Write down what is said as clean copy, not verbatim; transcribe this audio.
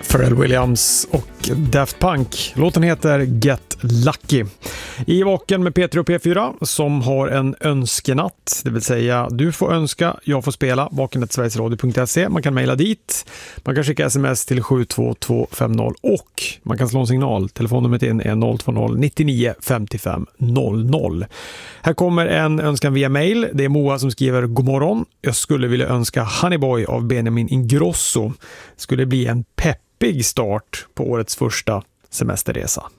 Pharrell Williams och Daft Punk. Låten heter Get Lucky. I Vaken med Peter och P4 som har en önskenatt, det vill säga du får önska, jag får spela, vaken@sverigesradio.se. Man kan mejla dit, man kan skicka sms till 72250 och man kan slå en signal. Telefonnumret in är 020 99 55 00. Här kommer en önskan via mejl. Det är Moa som skriver: God morgon, jag skulle vilja önska Honeyboy av Benjamin Ingrosso. Skulle bli en peppig start på årets första semesterresa.